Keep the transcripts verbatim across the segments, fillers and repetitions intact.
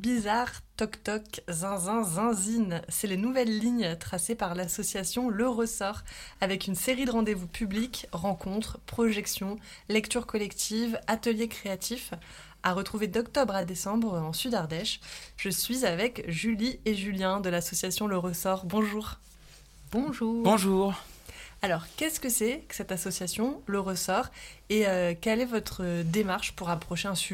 Bizarre, Toc Toc, Zinzin, Zinzine. C'est les nouvelles lignes tracées par l'association Le Ressort, avec une série de rendez-vous publics, rencontres, projections, lectures collectives, ateliers créatifs, à retrouver d'octobre à décembre en Sud-Ardèche. Je suis avec Julie et Julien de l'association Le Ressort. Bonjour. Bonjour. Bonjour. Alors, qu'est-ce que c'est que cette association, Le Ressort, et euh, quelle est votre démarche pour approcher un sujet ?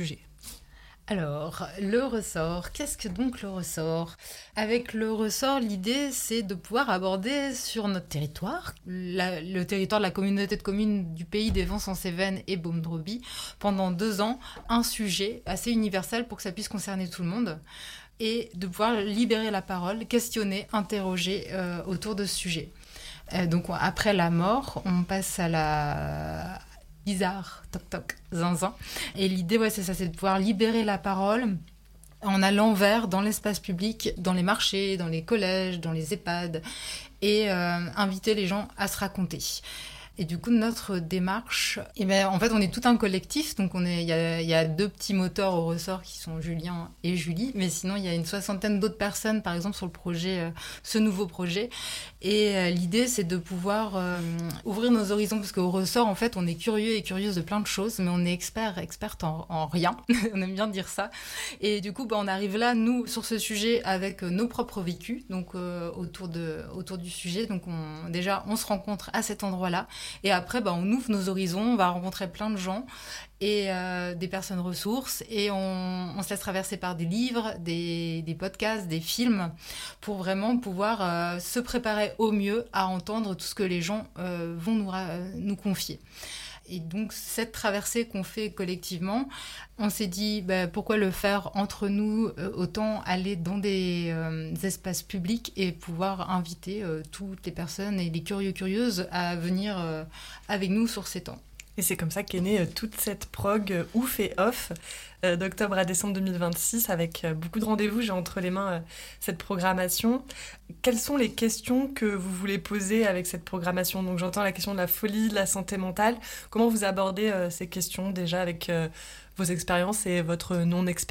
Alors, le ressort, qu'est-ce que donc le ressort ? Avec le ressort, l'idée, c'est de pouvoir aborder sur notre territoire, la, le territoire de la communauté de communes du pays des Vents-en-Cévennes et Baume-Drobie, pendant deux ans, un sujet assez universel pour que ça puisse concerner tout le monde, et de pouvoir libérer la parole, questionner, interroger euh, autour de ce sujet. Euh, donc, après la mort, on passe à la... Bizarre, toc toc, zinzin. Et l'idée, ouais, c'est ça, c'est de pouvoir libérer la parole en allant vers dans l'espace public, dans les marchés, dans les collèges, dans les EHPAD, et euh, inviter les gens à se raconter. Et du coup, notre démarche, eh ben, en fait, on est tout un collectif, donc on est, il y a, il y a deux petits moteurs au ressort qui sont Julien et Julie, mais sinon, il y a une soixantaine d'autres personnes, par exemple, sur le projet, euh, ce nouveau projet. Et euh, l'idée, c'est de pouvoir euh, ouvrir nos horizons, parce qu'au ressort, en fait, on est curieux et curieuse de plein de choses, mais on est expert, experte en, en rien. On aime bien dire ça. Et du coup, bah, on arrive là, nous, sur ce sujet, avec euh, nos propres vécus, donc euh, autour de, autour du sujet. Donc, on, déjà, on se rencontre à cet endroit-là. Et après, bah, on ouvre nos horizons, on va rencontrer plein de gens et euh, des personnes ressources. Et on, on se laisse traverser par des livres, des, des podcasts, des films, pour vraiment pouvoir euh, se préparer au mieux à entendre tout ce que les gens euh, vont nous, euh, nous confier. Et donc, cette traversée qu'on fait collectivement, on s'est dit, bah, pourquoi le faire entre nous, euh, autant aller dans des, euh, des espaces publics et pouvoir inviter euh, toutes les personnes et les curieux curieuses à venir euh, avec nous sur ces temps. Et c'est comme ça qu'est née euh, toute cette prog euh, ouf et off euh, d'octobre à décembre deux mille vingt-six, avec euh, beaucoup de rendez-vous. J'ai entre les mains euh, cette programmation. Quelles sont les questions que vous voulez poser avec cette programmation ? Donc j'entends la question de la folie, de la santé mentale. Comment vous abordez euh, ces questions déjà avec euh, vos expériences et votre non-expertise ?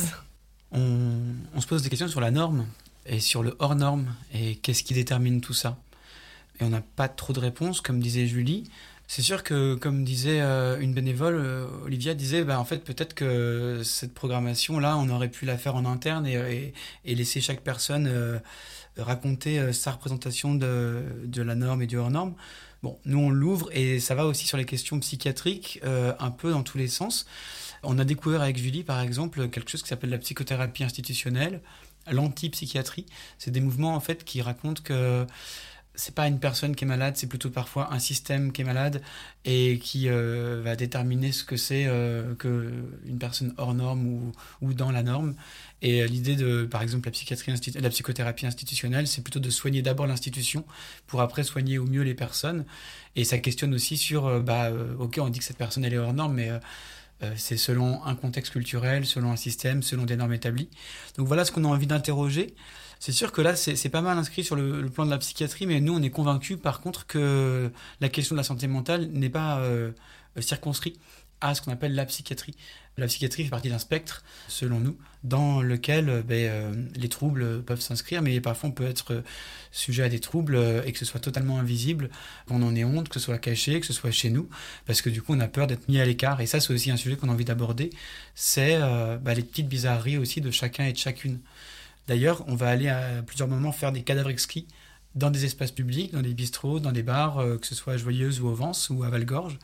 on, on se pose des questions sur la norme et sur le hors-norme et qu'est-ce qui détermine tout ça. Et on n'a pas trop de réponses, comme disait Julie. C'est sûr que, comme disait euh, une bénévole, euh, Olivia disait, bah, en fait, peut-être que cette programmation-là, on aurait pu la faire en interne et, et, et laisser chaque personne euh, raconter euh, sa représentation de, de la norme et du hors-norme. Bon, nous, on l'ouvre et ça va aussi sur les questions psychiatriques, euh, un peu dans tous les sens. On a découvert avec Julie, par exemple, quelque chose qui s'appelle la psychothérapie institutionnelle, l'anti-psychiatrie. C'est des mouvements, en fait, qui racontent que c'est pas une personne qui est malade, c'est plutôt parfois un système qui est malade et qui euh, va déterminer ce que c'est euh, que une personne hors norme ou, ou dans la norme. Et euh, l'idée de, par exemple, la psychiatrie, institu- la psychothérapie institutionnelle, c'est plutôt de soigner d'abord l'institution pour après soigner au mieux les personnes. Et ça questionne aussi sur, euh, bah, euh, ok, on dit que cette personne elle est hors norme, mais euh, euh, c'est selon un contexte culturel, selon un système, selon des normes établies. Donc voilà ce qu'on a envie d'interroger. C'est sûr que là, c'est, c'est pas mal inscrit sur le, le plan de la psychiatrie, mais nous, on est convaincus, par contre, que la question de la santé mentale n'est pas euh, circonscrite à ce qu'on appelle la psychiatrie. La psychiatrie fait partie d'un spectre, selon nous, dans lequel ben, euh, les troubles peuvent s'inscrire, mais parfois on peut être sujet à des troubles et que ce soit totalement invisible, qu'on en ait honte, que ce soit caché, que ce soit chez nous, parce que du coup, on a peur d'être mis à l'écart. Et ça, c'est aussi un sujet qu'on a envie d'aborder, c'est euh, ben, les petites bizarreries aussi de chacun et de chacune. D'ailleurs, on va aller à plusieurs moments faire des cadavres exquis dans des espaces publics, dans des bistrots, dans des bars, euh, que ce soit à Joyeuse ou au Vence ou à Valgorge.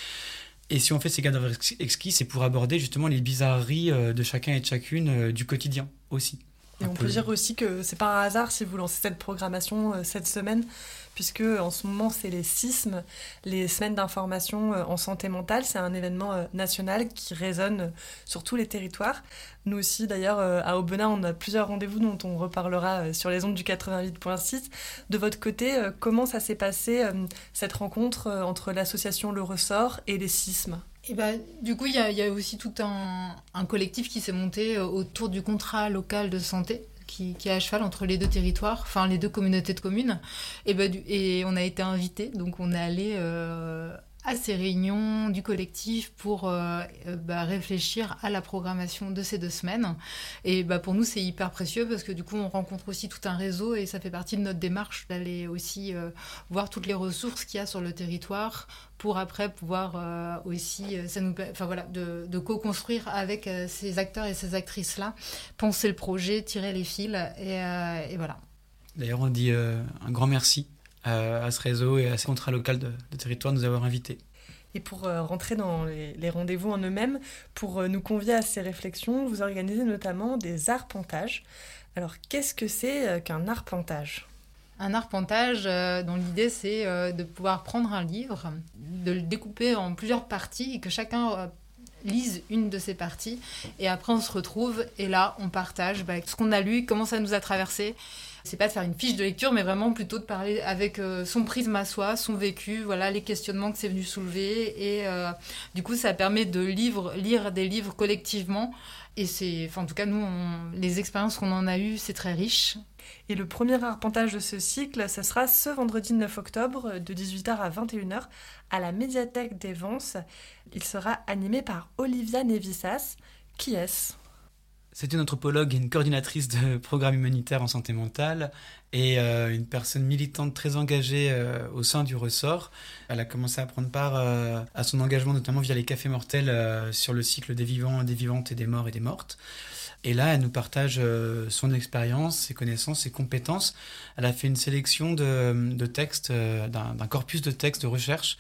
Et si on fait ces cadavres exquis, c'est pour aborder justement les bizarreries euh, de chacun et de chacune euh, du quotidien aussi. Et on peut dire aussi que c'est pas un hasard si vous lancez cette programmation euh, cette semaine, puisque en ce moment c'est les SISM, les semaines d'information euh, en santé mentale. C'est un événement euh, national qui résonne euh, sur tous les territoires. Nous aussi d'ailleurs euh, à Aubenas on a plusieurs rendez-vous dont on reparlera euh, sur les ondes du quatre-vingt-huit virgule six. De votre côté, euh, comment ça s'est passé euh, cette rencontre euh, entre l'association Le Ressort et les SISM ? Et bah, du coup, il y a, y a aussi tout un, un collectif qui s'est monté autour du contrat local de santé, qui, qui est à cheval entre les deux territoires, enfin les deux communautés de communes. Et, bah, du, et on a été invités, donc on est allé euh, à ces réunions du collectif pour euh, bah, réfléchir à la programmation de ces deux semaines. Et bah, pour nous, c'est hyper précieux parce que du coup, on rencontre aussi tout un réseau et ça fait partie de notre démarche d'aller aussi euh, voir toutes les ressources qu'il y a sur le territoire pour après pouvoir euh, aussi, ça nous, enfin, voilà, de, de co-construire avec euh, ces acteurs et ces actrices-là, penser le projet, tirer les fils et, euh, et voilà. D'ailleurs, on dit euh, un grand merci à ce réseau et à ce contrat local de, de territoire de nous avoir invités. Et pour euh, rentrer dans les, les rendez-vous en eux-mêmes, pour euh, nous convier à ces réflexions, vous organisez notamment des arpentages. Alors, qu'est-ce que c'est euh, qu'un arpentage ? Un arpentage, euh, dont l'idée, c'est euh, de pouvoir prendre un livre, de le découper en plusieurs parties et que chacun euh, lise une de ces parties. Et après, on se retrouve et là, on partage bah, ce qu'on a lu, comment ça nous a traversé. C'est pas de faire une fiche de lecture, mais vraiment plutôt de parler avec euh, son prisme à soi, son vécu, voilà, les questionnements que c'est venu soulever. Et euh, du coup, ça permet de livre, lire des livres collectivement. Et c'est, enfin, en tout cas, nous, on, les expériences qu'on en a eues, c'est très riche. Et le premier arpentage de ce cycle, ce sera ce vendredi neuf octobre, de dix-huit heures à vingt et une heures, à la médiathèque des Vences. Il sera animé par Olivia Nevissas. Qui est-ce ? C'est une anthropologue et une coordinatrice de programme humanitaire en santé mentale et euh, une personne militante très engagée euh, au sein du ressort. Elle a commencé à prendre part euh, à son engagement, notamment via les cafés mortels euh, sur le cycle des vivants, des vivantes et des morts et des mortes. Et là, elle nous partage euh, son expérience, ses connaissances, ses compétences. Elle a fait une sélection de, de textes, euh, d'un, d'un corpus de textes de recherche.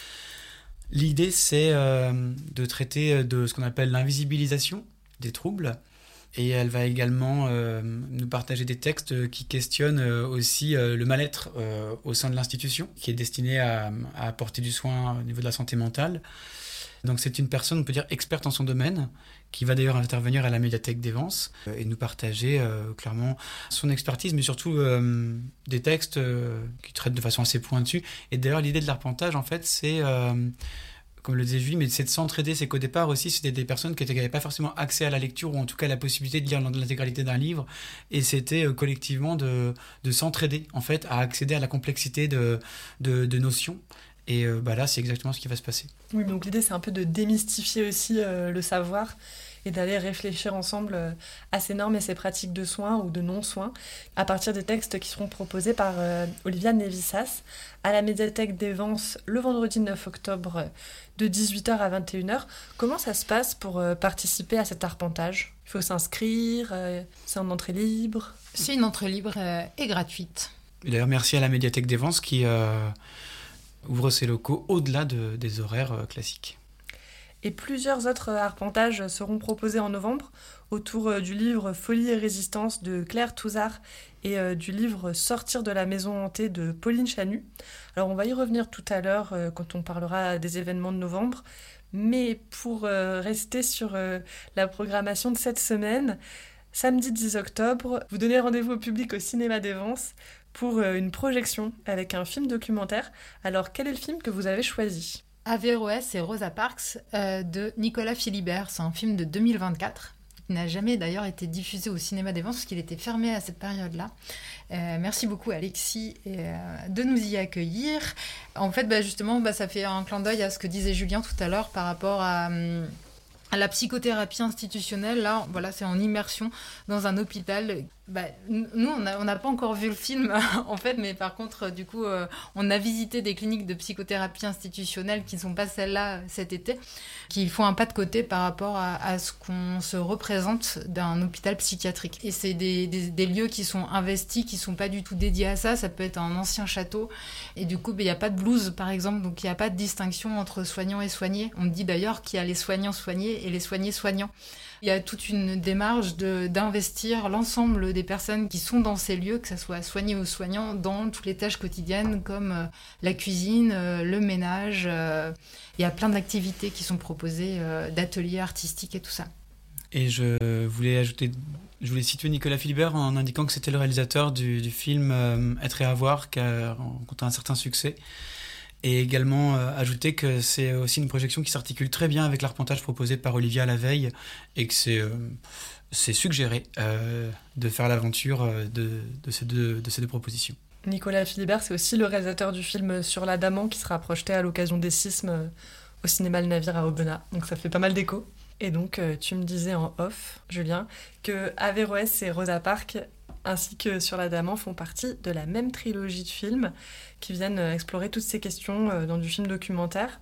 L'idée, c'est euh, de traiter de ce qu'on appelle l'invisibilisation des troubles. Et elle va également euh, nous partager des textes qui questionnent euh, aussi euh, le mal-être euh, au sein de l'institution, qui est destiné à, à apporter du soin au niveau de la santé mentale. Donc c'est une personne, on peut dire, experte en son domaine, qui va d'ailleurs intervenir à la médiathèque des Vences euh, et nous partager euh, clairement son expertise, mais surtout euh, des textes euh, qui traitent de façon assez pointue. Et d'ailleurs, l'idée de l'arpentage, en fait, c'est... Euh, comme le disait Julie, mais c'est de s'entraider. C'est qu'au départ aussi, c'était des personnes qui n'avaient pas forcément accès à la lecture, ou en tout cas la possibilité de lire l'intégralité d'un livre. Et c'était euh, collectivement de, de s'entraider, en fait, à accéder à la complexité de, de, de notions. Et euh, bah là, c'est exactement ce qui va se passer. Oui, donc l'idée, c'est un peu de démystifier aussi euh, le savoir et d'aller réfléchir ensemble euh, à ces normes et ces pratiques de soins ou de non-soins à partir des textes qui seront proposés par euh, Olivia Nevissas à la médiathèque des Vences le vendredi neuf octobre de dix-huit heures à vingt et une heures. Comment ça se passe pour euh, participer à cet arpentage ? Il faut s'inscrire, euh, c'est en entrée libre ? C'est une entrée libre euh, et gratuite. Et d'ailleurs, merci à la médiathèque des Vences qui euh, ouvre ses locaux au-delà de, des horaires euh, classiques. Et plusieurs autres arpentages seront proposés en novembre autour du livre Folie et résistance de Claire Touzard et du livre Sortir de la maison hantée de Pauline Chanu. Alors on va y revenir tout à l'heure quand on parlera des événements de novembre, mais pour rester sur la programmation de cette semaine, samedi dix octobre, vous donnez rendez-vous au public au Cinéma des Vences pour une projection avec un film documentaire. Alors quel est le film que vous avez choisi ? Averroès et Rosa Parks euh, de Nicolas Philibert. C'est un film de deux mille vingt-quatre qui n'a jamais d'ailleurs été diffusé au Cinéma des Vences parce qu'il était fermé à cette période-là. Euh, merci beaucoup Alexis et, euh, de nous y accueillir. En fait, bah, justement, bah, ça fait un clin d'œil à ce que disait Julien tout à l'heure par rapport à... Hum, à la psychothérapie institutionnelle. Là, voilà, c'est en immersion dans un hôpital. Bah, nous, on n'a on a pas encore vu le film, en fait, mais par contre, du coup, euh, on a visité des cliniques de psychothérapie institutionnelle qui ne sont pas celles-là cet été, qui font un pas de côté par rapport à, à ce qu'on se représente d'un hôpital psychiatrique. Et c'est des, des, des lieux qui sont investis, qui ne sont pas du tout dédiés à ça. Ça peut être un ancien château. Et du coup, il bah, n'y a pas de blouse, par exemple, donc il n'y a pas de distinction entre soignants et soignés. On dit d'ailleurs qu'il y a les soignants soignés et les soignés soignants. Il y a toute une démarche de, d'investir l'ensemble des personnes qui sont dans ces lieux, que ce soit soignés ou soignants, dans toutes les tâches quotidiennes comme euh, la cuisine, euh, le ménage. Euh, il y a plein d'activités qui sont proposées, euh, d'ateliers artistiques et tout ça. Et je voulais ajouter, je voulais situer Nicolas Philibert en indiquant que c'était le réalisateur du, du film euh, Être et avoir, qui a rencontré un certain succès. Et également euh, ajouter que c'est aussi une projection qui s'articule très bien avec l'arpentage proposé par Olivia la veille et que c'est, euh, c'est suggéré euh, de faire l'aventure de, de, ces deux, de ces deux propositions. Nicolas Philibert, c'est aussi le réalisateur du film Sur l'Adamant qui sera projeté à l'occasion des sismes euh, au cinéma Le Navire à Aubenas. Donc ça fait pas mal d'écho. Et donc euh, tu me disais en off, Julien, que Averroès et Rosa Parks ainsi que Sur l'Adamant font partie de la même trilogie de films qui viennent euh, explorer toutes ces questions euh, dans du film documentaire.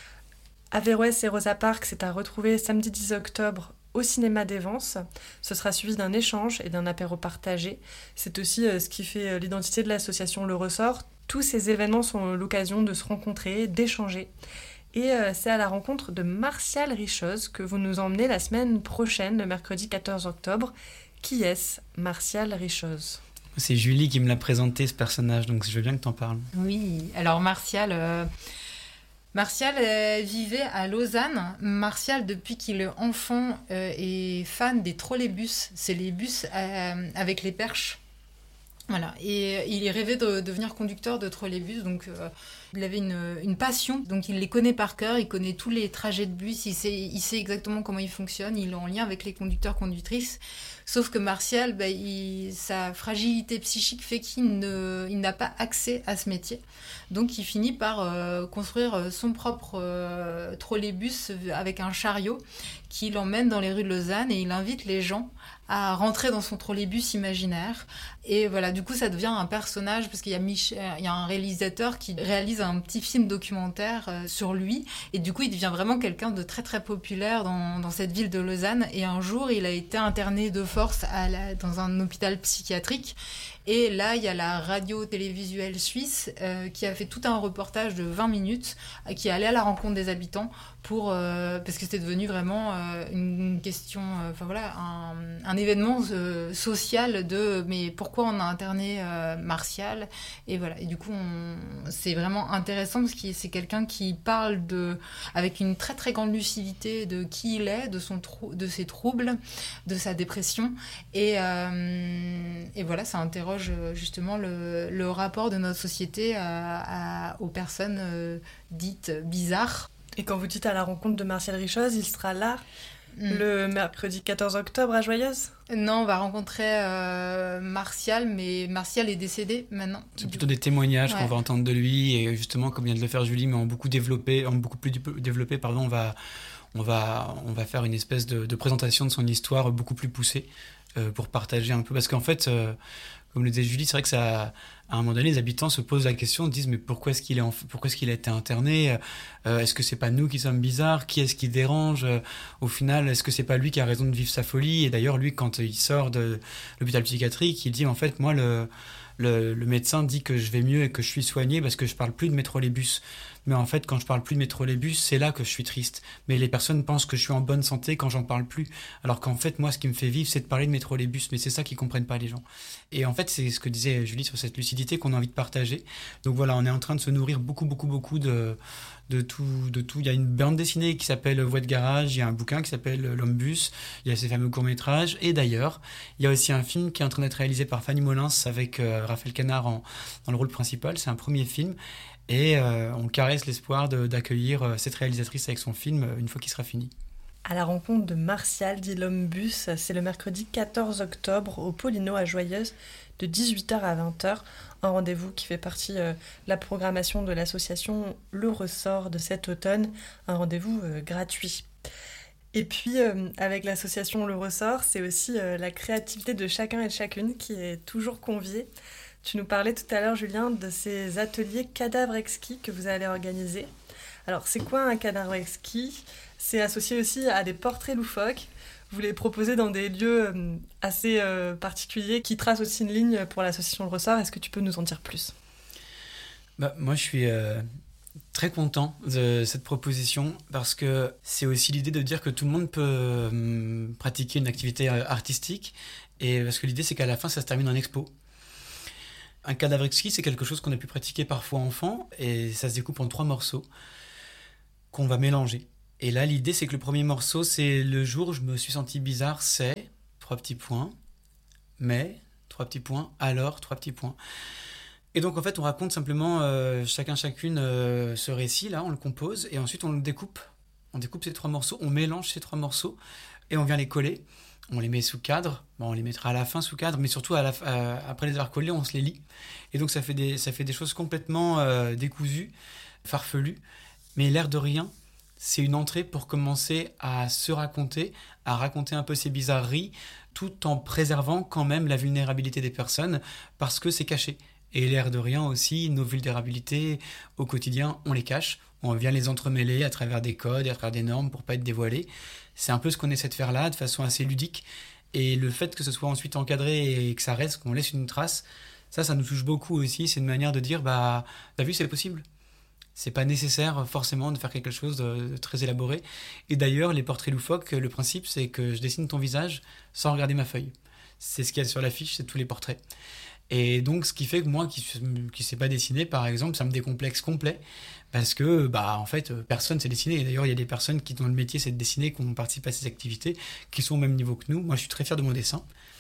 Averroès et Rosa Parks, c'est à retrouver samedi dix octobre au cinéma des Vences. Ce sera suivi d'un échange et d'un apéro partagé. C'est aussi euh, ce qui fait euh, l'identité de l'association Le Ressort. Tous ces événements sont l'occasion de se rencontrer, d'échanger. Et euh, c'est à la rencontre de Martial Richoz que vous nous emmenez la semaine prochaine, le mercredi quatorze octobre. Qui est-ce, Martial Richoz ? C'est Julie qui me l'a présenté, ce personnage, donc je veux bien que t'en parles. Oui, alors Martial... Euh... Martial euh, vivait à Lausanne. Martial, depuis qu'il est enfant, euh, est fan des trolleybus. C'est les bus euh, avec les perches. Voilà. Et euh, il rêvait de devenir conducteur de trolleybus. Donc, euh, il avait une, une passion. Donc, il les connaît par cœur. Il connaît tous les trajets de bus. Il sait, il sait exactement comment ils fonctionnent. Il est en lien avec les conducteurs, conductrices. Sauf que Martial, bah, il, sa fragilité psychique fait qu'il ne, il n'a pas accès à ce métier. Donc il finit par euh, construire son propre euh, trolleybus avec un chariot qui l'emmène dans les rues de Lausanne et il invite les gens à rentrer dans son trolleybus imaginaire. Et voilà, du coup ça devient un personnage parce qu'il y a, Michel, il y a un réalisateur qui réalise un petit film documentaire euh, sur lui et du coup il devient vraiment quelqu'un de très très populaire dans, dans cette ville de Lausanne. Et un jour il a été interné de force à la, dans un hôpital psychiatrique. Et là, il y a la radio-télévisuelle suisse euh, qui a fait tout un reportage de vingt minutes, euh, qui allait à la rencontre des habitants pour, euh, parce que c'était devenu vraiment euh, une question, enfin euh, voilà, un, un événement euh, social de mais pourquoi on a interné euh, Martial et voilà. Et du coup, on, c'est vraiment intéressant parce que c'est quelqu'un qui parle de, avec une très très grande lucidité de qui il est, de son trou, de ses troubles, de sa dépression et euh, et voilà, ça interroge justement le, le rapport de notre société à, à, aux personnes euh, dites bizarres. Et quand vous dites à la rencontre de Martial Richoz, il sera là mm. le mercredi quatorze octobre à Joyeuse ? Non, on va rencontrer euh, Martial, mais Martial est décédé maintenant. C'est plutôt des témoignages ouais. qu'on va entendre de lui, et justement, comme vient de le faire Julie, mais en beaucoup développé, en beaucoup plus développé, pardon, on va, on va, on va faire une espèce de, de présentation de son histoire beaucoup plus poussée euh, pour partager un peu, parce qu'en fait, euh, comme le disait Julie, c'est vrai que ça, à un moment donné, les habitants se posent la question, se disent mais pourquoi est-ce qu'il est, en, pourquoi est-ce qu'il a été interné ? euh, Est-ce que c'est pas nous qui sommes bizarres ? Qui est-ce qui dérange ? euh, Au final, est-ce que c'est pas lui qui a raison de vivre sa folie ? Et d'ailleurs, lui, quand il sort de l'hôpital psychiatrique, il dit en fait, moi, le, le, le médecin dit que je vais mieux et que je suis soigné parce que je parle plus de mes trolleybus. Mais en fait, quand je parle plus de mes trolleybus, c'est là que je suis triste. Mais les personnes pensent que je suis en bonne santé quand j'en parle plus. Alors qu'en fait, moi, ce qui me fait vivre, c'est de parler de mes trolleybus. Mais c'est ça qu'ils comprennent pas, les gens. Et en fait, c'est ce que disait Julie sur cette lucidité qu'on a envie de partager. Donc voilà, on est en train de se nourrir beaucoup, beaucoup, beaucoup de, de tout, de tout. Il y a une bande dessinée qui s'appelle Voix de garage. Il y a un bouquin qui s'appelle L'Homme-Bus. Il y a ces fameux courts-métrages. Et d'ailleurs, il y a aussi un film qui est en train d'être réalisé par Fanny Molins avec euh, Raphaël Canard en, dans le rôle principal. C'est un premier film. Et euh, on caresse l'espoir de, d'accueillir euh, cette réalisatrice avec son film euh, une fois qu'il sera fini. À la rencontre de Martial, dit L'Homme-Bus, c'est le mercredi quatorze octobre au Paulino à Joyeuse de dix-huit heures à vingt heures. Un rendez-vous qui fait partie euh, de la programmation de l'association Le Ressort de cet automne. Un rendez-vous euh, gratuit. Et puis, euh, avec l'association Le Ressort, c'est aussi euh, la créativité de chacun et de chacune qui est toujours conviée. Tu nous parlais tout à l'heure, Julien, de ces ateliers cadavres exquis que vous allez organiser. Alors, c'est quoi un cadavre exquis ? C'est associé aussi à des portraits loufoques. Vous les proposez dans des lieux assez euh, particuliers qui tracent aussi une ligne pour l'association Le Ressort. Est-ce que tu peux nous en dire plus ? Bah, moi, je suis euh, très content de cette proposition parce que c'est aussi l'idée de dire que tout le monde peut euh, pratiquer une activité artistique. Et parce que l'idée, c'est qu'à la fin, ça se termine en expo. Un cadavre exquis, c'est quelque chose qu'on a pu pratiquer parfois enfant, et ça se découpe en trois morceaux qu'on va mélanger. Et là, l'idée, c'est que le premier morceau, c'est le jour où je me suis senti bizarre, c'est, trois petits points, mais, trois petits points, alors, trois petits points. Et donc, en fait, on raconte simplement, euh, chacun, chacune, euh, ce récit-là, on le compose, et ensuite, on le découpe. On découpe ces trois morceaux, on mélange ces trois morceaux, et on vient les coller. on les met sous cadre. Bon, on les mettra à la fin sous cadre, mais surtout à la, euh, après les avoir collés, on se les lit. Et donc ça fait des, ça fait des choses complètement euh, décousues, farfelues. Mais l'air de rien, c'est une entrée pour commencer à se raconter, à raconter un peu ces bizarreries, tout en préservant quand même la vulnérabilité des personnes, parce que c'est caché. Et l'air de rien aussi, nos vulnérabilités au quotidien, on les cache. On vient les entremêler à travers des codes et à travers des normes pour pas être dévoilés. C'est un peu ce qu'on essaie de faire là, de façon assez ludique. Et le fait que ce soit ensuite encadré et que ça reste, qu'on laisse une trace, ça, ça nous touche beaucoup aussi. C'est une manière de dire, bah, t'as vu, c'est possible. C'est pas nécessaire forcément de faire quelque chose de très élaboré. Et d'ailleurs, les portraits loufoques, le principe, c'est que je dessine ton visage sans regarder ma feuille. C'est ce qu'il y a sur l'affiche, c'est tous les portraits. Et donc, ce qui fait que moi, qui ne sais pas dessiner, par exemple, ça me décomplexe complet. Parce que, bah, en fait, personne ne sait dessiner. Et d'ailleurs, il y a des personnes qui, dont le métier, c'est de dessiner, qui ont participé à ces activités, qui sont au même niveau que nous. Moi, je suis très fier de mon dessin.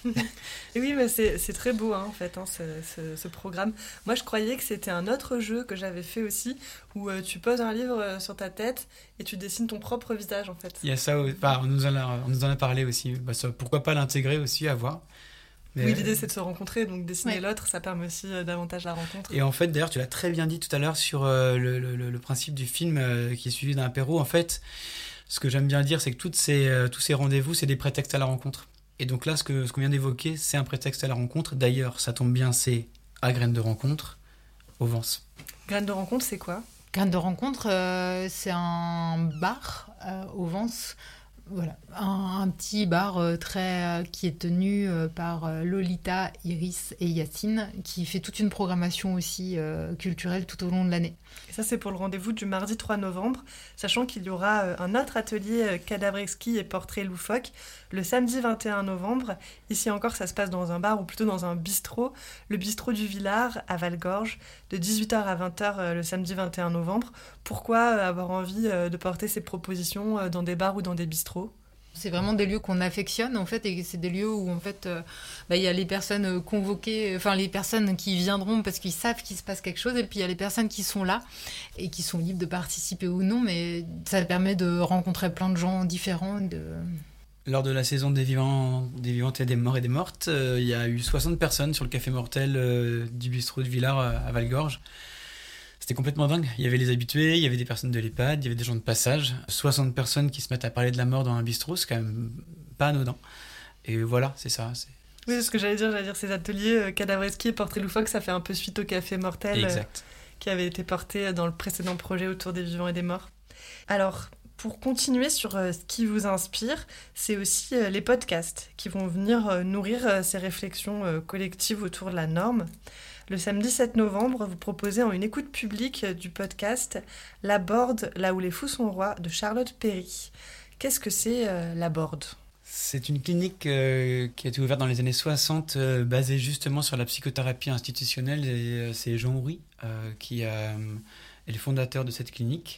Et oui, mais c'est, c'est très beau, hein, en fait, hein, ce, ce, ce programme. Moi, je croyais que c'était un autre jeu que j'avais fait aussi, où euh, tu poses un livre euh, sur ta tête et tu dessines ton propre visage, en fait. Il y a ça, bah, on, nous en a, on nous en a parlé aussi. Bah, ça, pourquoi pas l'intégrer aussi, à voir. Mais oui, l'idée c'est de se rencontrer, donc dessiner ouais. l'autre, ça permet aussi euh, davantage la rencontre. Et en fait, d'ailleurs, tu l'as très bien dit tout à l'heure sur euh, le, le, le principe du film euh, qui est suivi d'un apéro. En fait, ce que j'aime bien dire, c'est que toutes ces, euh, tous ces rendez-vous, c'est des prétextes à la rencontre. Et donc là, ce, que, ce qu'on vient d'évoquer, c'est un prétexte à la rencontre. D'ailleurs, ça tombe bien, c'est à Graines de rencontre, au Vence. Graines de rencontre, c'est quoi ? Graines de rencontre, euh, c'est un bar euh, au Vence. Voilà, un, un petit bar euh, très, euh, qui est tenu euh, par euh, Lolita, Iris et Yacine, qui fait toute une programmation aussi euh, culturelle tout au long de l'année. Et ça, c'est pour le rendez-vous du mardi trois novembre, sachant qu'il y aura euh, un autre atelier euh, cadavreski et portrait loufoque le samedi vingt et un novembre. Ici encore, ça se passe dans un bar, ou plutôt dans un bistrot, le bistrot du Villard à Valgorge, de dix-huit heures à vingt heures euh, le samedi vingt et un novembre. Pourquoi euh, avoir envie euh, de porter ces propositions euh, dans des bars ou dans des bistrots ? C'est vraiment des lieux qu'on affectionne, en fait, et c'est des lieux où, en fait, euh, bah, y a les personnes convoquées, enfin, les personnes qui viendront parce qu'ils savent qu'il se passe quelque chose, et puis il y a les personnes qui sont là et qui sont libres de participer ou non, mais ça permet de rencontrer plein de gens différents. De... Lors de la saison des vivants, des vivantes et des morts et des mortes, euh, il y a eu soixante personnes sur le café mortel euh, du bistrot de Villars euh, à Valgorge. C'était complètement dingue. Il y avait les habitués, il y avait des personnes de l'EHPAD, il y avait des gens de passage. soixante personnes qui se mettent à parler de la mort dans un bistrot, c'est quand même pas anodin. Et voilà, c'est ça. C'est... Oui, c'est ce que j'allais dire. J'allais dire ces ateliers euh, cadavreski et portrait loufoque, ça fait un peu suite au café mortel euh, qui avait été porté dans le précédent projet autour des vivants et des morts. Alors, pour continuer sur euh, ce qui vous inspire, c'est aussi euh, les podcasts qui vont venir euh, nourrir euh, ces réflexions euh, collectives autour de la norme. Le samedi sept novembre, vous proposez en une écoute publique du podcast « La Borde, là où les fous sont rois » de Charlotte Perry. Qu'est-ce que c'est euh, La Borde ? C'est une clinique euh, qui a été ouverte dans les années soixante, euh, basée justement sur la psychothérapie institutionnelle. Et, euh, c'est Jean Houry euh, qui euh, est le fondateur de cette clinique.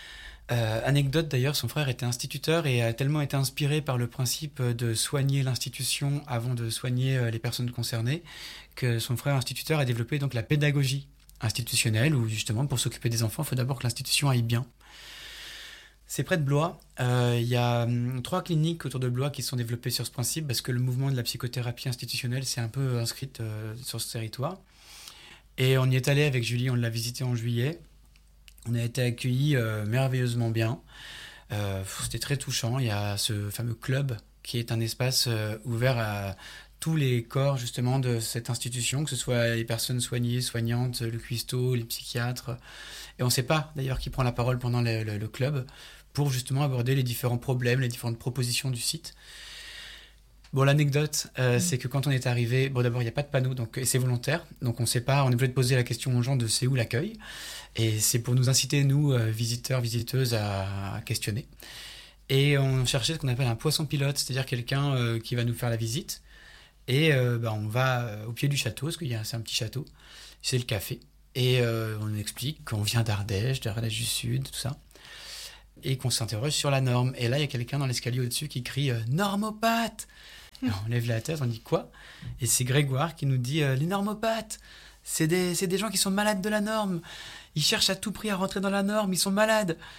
Euh, anecdote d'ailleurs, son frère était instituteur et a tellement été inspiré par le principe de soigner l'institution avant de soigner euh, les personnes concernées que son frère instituteur a développé donc la pédagogie institutionnelle où justement pour s'occuper des enfants, il faut d'abord que l'institution aille bien. C'est près de Blois. Euh, il y a hum, trois cliniques autour de Blois qui sont développées sur ce principe parce que le mouvement de la psychothérapie institutionnelle s'est un peu inscrit euh, sur ce territoire. Et on y est allé avec Julie, on l'a visité en juillet. On a été accueillis euh, merveilleusement bien. Euh, c'était très touchant. Il y a ce fameux club qui est un espace euh, ouvert à tous les corps justement de cette institution, que ce soit les personnes soignées, soignantes, le cuistot, les psychiatres. Et on ne sait pas d'ailleurs qui prend la parole pendant le, le, le club pour justement aborder les différents problèmes, les différentes propositions du site. Bon, l'anecdote, euh, mmh. c'est que quand on est arrivé, bon d'abord il n'y a pas de panneau, donc et c'est volontaire, donc on ne sait pas, on est obligé de poser la question aux gens de c'est où l'accueil, et c'est pour nous inciter, nous, euh, visiteurs, visiteuses, à, à questionner. Et on cherchait ce qu'on appelle un poisson pilote, c'est-à-dire quelqu'un euh, qui va nous faire la visite, et euh, bah, on va euh, au pied du château, parce qu'il y a c'est un petit château, c'est le café, et euh, on explique qu'on vient d'Ardèche, d'Ardèche du Sud, tout ça, et qu'on s'interroge sur la norme. Et là, il y a quelqu'un dans l'escalier au-dessus qui crie euh, « Normopathe !» On lève la tête, on dit quoi ? Et c'est Grégoire qui nous dit euh, les normopathes, c'est des, c'est des gens qui sont malades de la norme. Ils cherchent à tout prix à rentrer dans la norme, ils sont malades.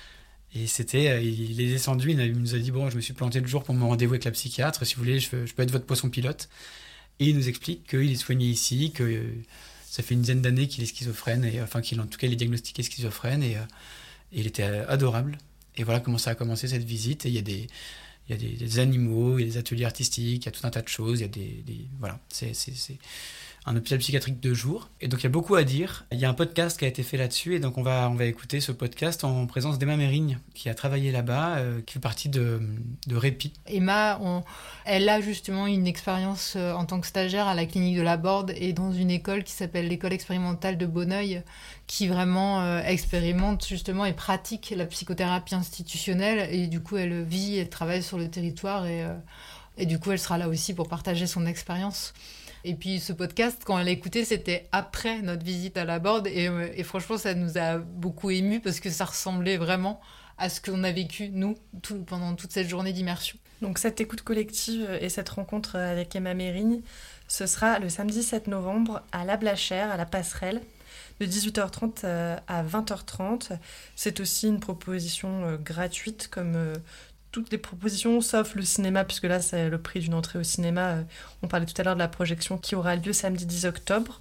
Et c'était, il est descendu, il nous a dit, bon, je me suis planté le jour pour mon rendez-vous avec la psychiatre, si vous voulez, je peux, je peux être votre poisson pilote. Et il nous explique qu'il est soigné ici, que ça fait une dizaine d'années qu'il est schizophrène, et, enfin, qu'il, en tout cas, il est diagnostiqué schizophrène, et, et il était adorable. Et voilà comment ça a commencé cette visite. Et il y a des, il y a des, des animaux, il y a des ateliers artistiques, il y a tout un tas de choses, il y a des, des voilà, c'est, c'est, c'est un hôpital psychiatrique de jour. Et donc il y a beaucoup à dire. Il y a un podcast qui a été fait là-dessus, et donc on va, on va écouter ce podcast en présence d'Emma Mérigne, qui a travaillé là-bas, euh, qui fait partie de, de Répit. Emma, on, elle a justement une expérience euh, en tant que stagiaire à la clinique de la Borde et dans une école qui s'appelle l'école expérimentale de Bonneuil, qui vraiment euh, expérimente justement et pratique la psychothérapie institutionnelle. Et du coup, elle vit, elle travaille sur le territoire, et, euh, et du coup, elle sera là aussi pour partager son expérience. Et puis ce podcast, quand elle l'a écouté, c'était après notre visite à la Borde, et, et franchement, ça nous a beaucoup émus parce que ça ressemblait vraiment à ce qu'on a vécu, nous, tout, pendant toute cette journée d'immersion. Donc cette écoute collective et cette rencontre avec Emma Mérigne, ce sera le samedi sept novembre à La Blachère, à la Passerelle, de dix-huit heures trente à vingt heures trente. C'est aussi une proposition gratuite, comme toutes les propositions, sauf le cinéma, puisque là, c'est le prix d'une entrée au cinéma. On parlait tout à l'heure de la projection qui aura lieu samedi dix octobre.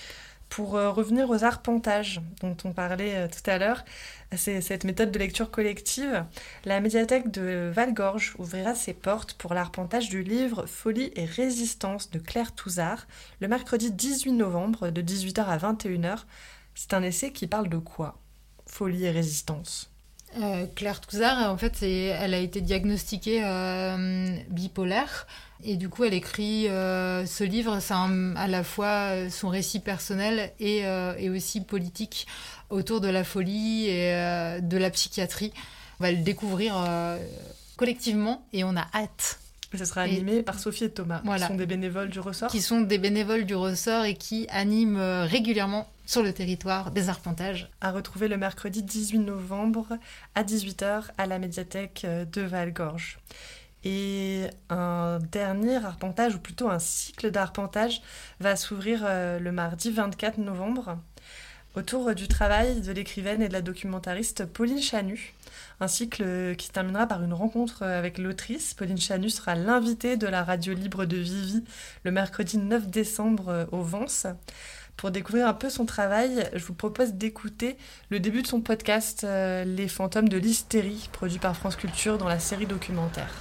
Pour euh, revenir aux arpentages dont on parlait euh, tout à l'heure, c'est cette méthode de lecture collective. La médiathèque de Valgorge ouvrira ses portes pour l'arpentage du livre Folie et résistance de Claire Touzard le mercredi dix-huit novembre de dix-huit heures à vingt et une heures. C'est un essai qui parle de quoi ? Folie et résistance. Euh, Claire Touzard, en fait, c'est, elle a été diagnostiquée euh, bipolaire, et du coup, elle écrit euh, ce livre. C'est un, à la fois son récit personnel et, euh, et aussi politique autour de la folie et euh, de la psychiatrie. On va le découvrir euh, collectivement, et on a hâte. Ce sera animé et... par Sophie et Thomas, voilà, qui sont des bénévoles du ressort. Qui sont des bénévoles du ressort et qui animent régulièrement sur le territoire des arpentages. À retrouver le mercredi dix-huit novembre à dix-huit heures à la médiathèque de Valgorge. Et un dernier arpentage, ou plutôt un cycle d'arpentage, va s'ouvrir le mardi vingt-quatre novembre autour du travail de l'écrivaine et de la documentariste Pauline Chanu. Un cycle qui se terminera par une rencontre avec l'autrice. Pauline Chanu sera l'invitée de la radio libre de Vivi le mercredi neuf décembre au Vence. Pour découvrir un peu son travail, je vous propose d'écouter le début de son podcast euh, Les fantômes de l'hystérie, produit par France Culture dans la série documentaire.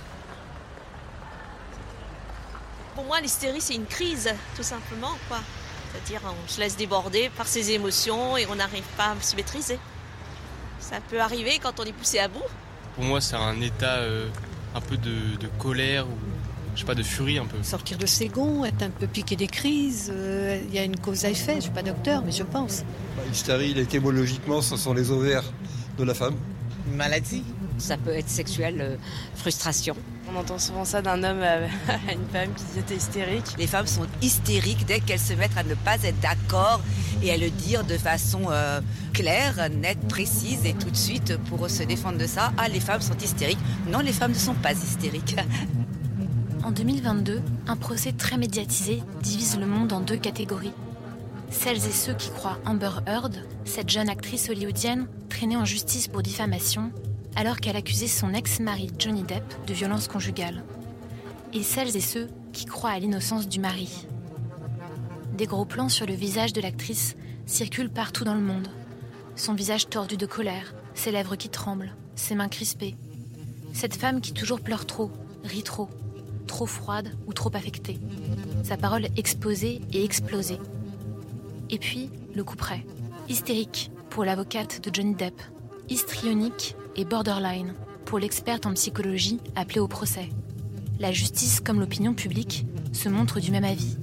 Pour moi, l'hystérie, c'est une crise, tout simplement, quoi. C'est-à-dire, on se laisse déborder par ses émotions et on n'arrive pas à se maîtriser. Ça peut arriver quand on est poussé à bout. Pour moi, c'est un état euh, un peu de, de colère ou, je sais pas, de furie un peu. Sortir de ses gonds, être un peu piqué des crises, il euh, y a une cause à effet. Je suis pas docteur, mais je pense. Bah, l'hystérie, étymologiquement, ce sont les ovaires de la femme. Une maladie. Ça peut être sexuel, euh, frustration. On entend souvent ça d'un homme à une femme qui était hystérique. Les femmes sont hystériques dès qu'elles se mettent à ne pas être d'accord et à le dire de façon euh, claire, nette, précise, et tout de suite, pour se défendre de ça, ah, les femmes sont hystériques. Non, les femmes ne sont pas hystériques. En deux mille vingt-deux, un procès très médiatisé divise le monde en deux catégories. Celles et ceux qui croient Amber Heard, cette jeune actrice hollywoodienne traînée en justice pour diffamation, alors qu'elle accusait son ex-mari Johnny Depp de violence conjugale. Et celles et ceux qui croient à l'innocence du mari. Des gros plans sur le visage de l'actrice circulent partout dans le monde. Son visage tordu de colère, ses lèvres qui tremblent, ses mains crispées. Cette femme qui toujours pleure trop, rit trop, trop froide ou trop affectée. Sa parole exposée et explosée. Et puis, le couperet. Hystérique pour l'avocate de Johnny Depp. Histrionique et borderline pour l'experte en psychologie appelée au procès. La justice comme l'opinion publique se montrent du même avis.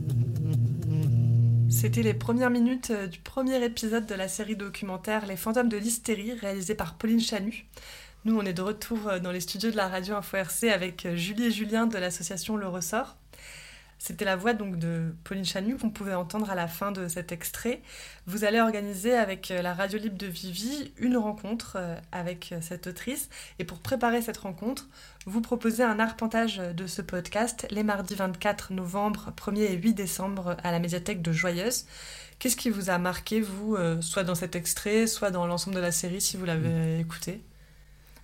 C'était les premières minutes du premier épisode de la série documentaire Les fantômes de l'hystérie, réalisée par Pauline Chanu. Nous, on est de retour dans les studios de la radio Info R C avec Julie et Julien de l'association Le Ressort. C'était la voix donc de Pauline Chanu qu'on pouvait entendre à la fin de cet extrait. Vous allez organiser avec la radio libre de Vivi une rencontre avec cette autrice. Et pour préparer cette rencontre, vous proposez un arpentage de ce podcast les mardis vingt-quatre novembre, premier et huit décembre à la médiathèque de Joyeuse. Qu'est-ce qui vous a marqué, vous, soit dans cet extrait, soit dans l'ensemble de la série, si vous l'avez écouté ?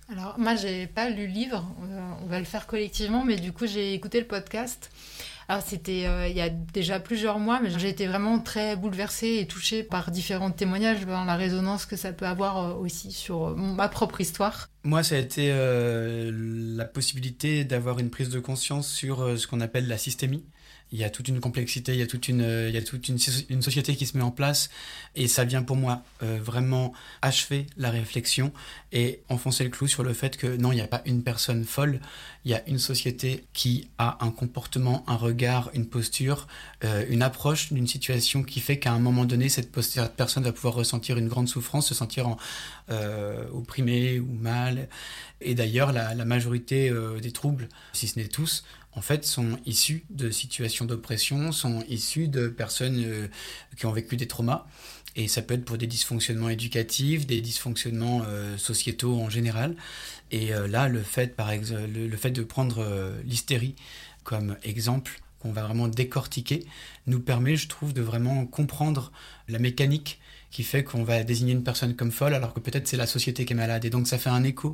Alors, moi, j'ai pas lu le livre, on va le faire collectivement, mais du coup, j'ai écouté le podcast. Alors, c'était euh, il y a déjà plusieurs mois, mais j'ai été vraiment très bouleversée et touchée par différents témoignages, dans la résonance que ça peut avoir aussi sur ma propre histoire. Moi, ça a été euh, la possibilité d'avoir une prise de conscience sur euh, ce qu'on appelle la systémie. Il y a toute une complexité, il y a toute une, il y a toute une, une société qui se met en place et ça vient pour moi euh, vraiment achever la réflexion et enfoncer le clou sur le fait que non, il n'y a pas une personne folle, il y a une société qui a un comportement, un regard, une posture, euh, une approche d'une situation qui fait qu'à un moment donné, cette, cette personne va pouvoir ressentir une grande souffrance, se sentir en, euh, opprimée ou mal. Et d'ailleurs, la, la majorité euh, des troubles, si ce n'est tous, en fait, sont issus de situations d'oppression, sont issus de personnes euh, qui ont vécu des traumas. Et ça peut être pour des dysfonctionnements éducatifs, des dysfonctionnements euh, sociétaux en général. Et euh, là, le fait, par ex- le, le fait de prendre euh, l'hystérie comme exemple, qu'on va vraiment décortiquer, nous permet, je trouve, de vraiment comprendre la mécanique qui fait qu'on va désigner une personne comme folle, alors que peut-être c'est la société qui est malade. Et donc ça fait un écho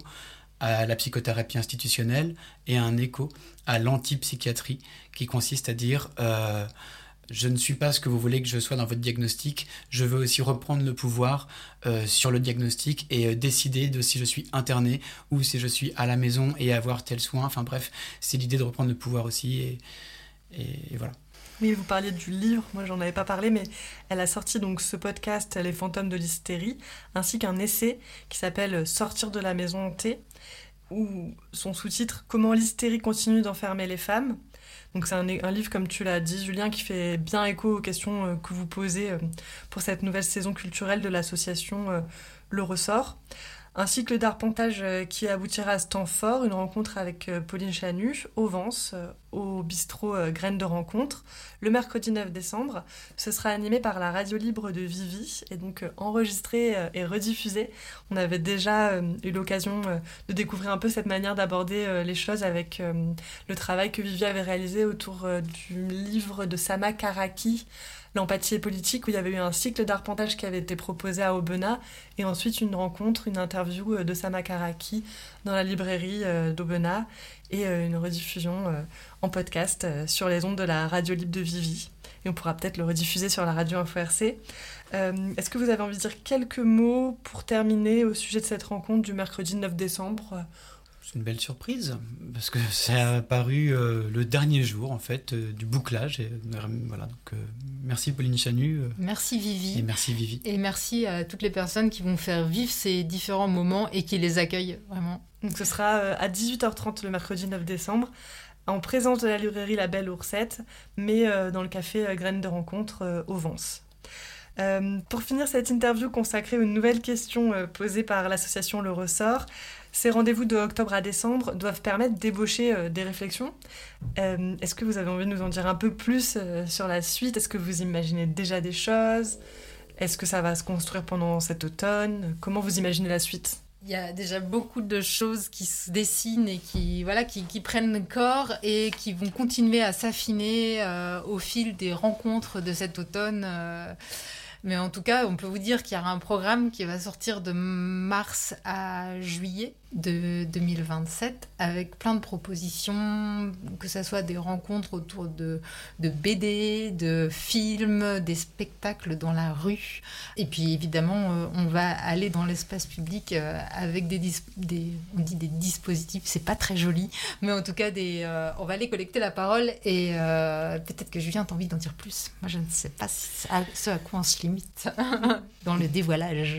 à la psychothérapie institutionnelle et un écho à l'antipsychiatrie qui consiste à dire euh, je ne suis pas ce que vous voulez que je sois dans votre diagnostic, je veux aussi reprendre le pouvoir euh, sur le diagnostic et euh, décider de si je suis interné ou si je suis à la maison et avoir tel soin. Enfin bref, c'est l'idée de reprendre le pouvoir aussi et, et, et voilà. Oui, vous parliez du livre, moi j'en avais pas parlé, mais elle a sorti donc ce podcast Les fantômes de l'hystérie, ainsi qu'un essai qui s'appelle Sortir de la maison hantée, où son sous-titre Comment l'hystérie continue d'enfermer les femmes. Donc c'est un, un livre, comme tu l'as dit Julien, qui fait bien écho aux questions que vous posez pour cette nouvelle saison culturelle de l'association Le Ressort. Un cycle d'arpentage qui aboutira à ce temps fort, une rencontre avec Pauline Chanu, au Vence, au bistrot Graines de Rencontre, le mercredi neuf décembre. Ce sera animé par la radio libre de Vivi et donc enregistré et rediffusé. On avait déjà eu l'occasion de découvrir un peu cette manière d'aborder les choses avec le travail que Vivi avait réalisé autour du livre de Sama Karaki, L'empathie est politique, où il y avait eu un cycle d'arpentage qui avait été proposé à Aubenas, et ensuite une rencontre, une interview de Sama Karaki dans la librairie d'Aubenas, et une rediffusion en podcast sur les ondes de la radio libre de Vivi. Et on pourra peut-être le rediffuser sur la radio Info R C. Euh, est-ce que vous avez envie de dire quelques mots pour terminer au sujet de cette rencontre du mercredi neuf décembre ? C'est une belle surprise, parce que ça a apparu euh, le dernier jour, en fait, euh, du bouclage. Et, euh, voilà, donc euh, merci Pauline Chanu. Euh, merci Vivi. Et merci Vivi. Et merci à toutes les personnes qui vont faire vivre ces différents moments et qui les accueillent, vraiment. Donc ce sera euh, à dix-huit heures trente le mercredi neuf décembre, en présence de la librairie La Belle Oursette, mais euh, dans le café euh, Graines de Rencontre euh, au Vence. Euh, pour finir cette interview consacrée aux nouvelles questions euh, posées par l'association Le Ressort, ces rendez-vous de octobre à décembre doivent permettre d'ébaucher euh, des réflexions. Euh, est-ce que vous avez envie de nous en dire un peu plus euh, sur la suite ? Est-ce que vous imaginez déjà des choses ? Est-ce que ça va se construire pendant cet automne ? Comment vous imaginez la suite ? Il y a déjà beaucoup de choses qui se dessinent et qui, voilà, qui, qui prennent corps et qui vont continuer à s'affiner euh, au fil des rencontres de cet automne. Euh, mais en tout cas, on peut vous dire qu'il y aura un programme qui va sortir de mars à juillet de deux mille vingt-sept avec plein de propositions, que ce soit des rencontres autour de, de B D, de films, des spectacles dans la rue. Et puis évidemment, euh, on va aller dans l'espace public euh, avec des, dis- des, on dit des dispositifs, c'est pas très joli, mais en tout cas, des, euh, on va aller collecter la parole et euh, peut-être que Julien a envie d'en dire plus. Moi, je ne sais pas si c'est à, ce à quoi on se limite dans le dévoilage.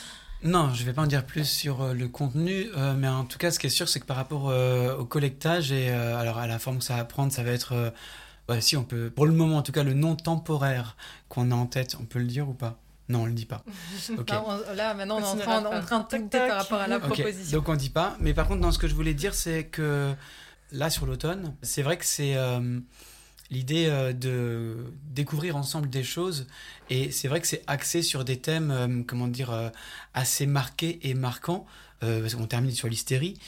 Non, je ne vais pas en dire plus sur euh, le contenu, euh, mais en tout cas, ce qui est sûr, c'est que par rapport euh, au collectage et euh, alors à la forme que ça va prendre, ça va être, euh, ouais, si on peut, pour le moment en tout cas, le nom temporaire qu'on a en tête, on peut le dire ou pas ? Non, on le dit pas. Okay. Non, on, là, maintenant, on est en train, en train de douter par rapport à la okay. proposition. Donc on dit pas, mais par contre, dans ce que je voulais dire, c'est que là, sur l'automne, c'est vrai que c'est euh, l'idée euh, de découvrir ensemble des choses. Et c'est vrai que c'est axé sur des thèmes, euh, comment dire, euh, assez marqués et marquants. Euh, parce qu'on termine sur l'hystérie.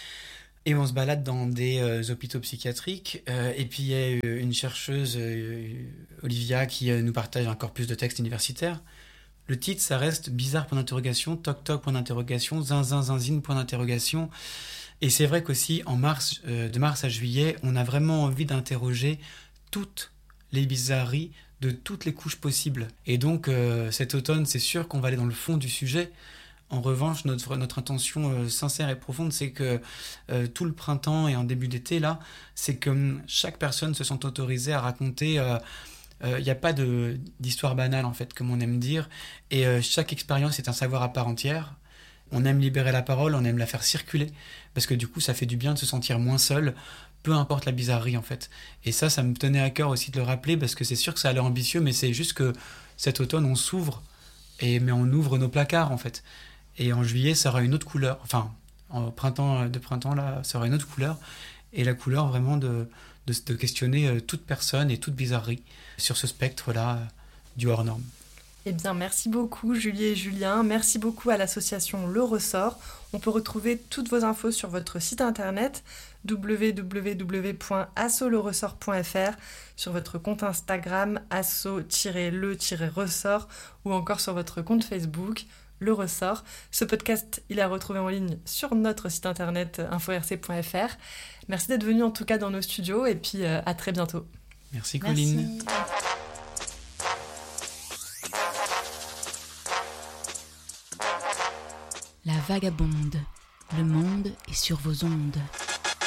Et on se balade dans des euh, hôpitaux psychiatriques. Euh, et puis il y a une chercheuse, euh, Olivia, qui euh, nous partage un corpus de textes universitaires. Le titre, ça reste bizarre, point d'interrogation, toc toc, point d'interrogation, zinzin, zinzine, point d'interrogation. Et c'est vrai qu'aussi, en mars, euh, de mars à juillet, on a vraiment envie d'interroger toutes les bizarreries de toutes les couches possibles. Et donc, euh, cet automne, c'est sûr qu'on va aller dans le fond du sujet. En revanche, notre, notre intention euh, sincère et profonde, c'est que euh, tout le printemps et en début d'été, là, c'est que chaque personne se sente autorisée à raconter... Euh, il n'y a pas de, d'histoire banale, en fait, comme on aime dire. Et euh, chaque expérience est un savoir à part entière. On aime libérer la parole, on aime la faire circuler, parce que du coup, ça fait du bien de se sentir moins seul, peu importe la bizarrerie, en fait. Et ça, ça me tenait à cœur aussi de le rappeler, parce que c'est sûr que ça a l'air ambitieux, mais c'est juste que cet automne, on s'ouvre, et, mais on ouvre nos placards, en fait. Et en juillet, ça aura une autre couleur. Enfin, en printemps, de printemps, là, ça aura une autre couleur. Et la couleur, vraiment, de... De, de questionner toute personne et toute bizarrerie sur ce spectre-là euh, du hors-norme. Eh bien, merci beaucoup Julie et Julien. Merci beaucoup à l'association Le Ressort. On peut retrouver toutes vos infos sur votre site internet w w w point asso le ressort point f r, sur votre compte Instagram asso-le-ressort ou encore sur votre compte Facebook Le Ressort. Ce podcast, il est à retrouver en ligne sur notre site internet info r c point f r. Merci d'être venu en tout cas dans nos studios et puis euh, à très bientôt. Merci Colline. Merci. La vagabonde, le monde est sur vos ondes.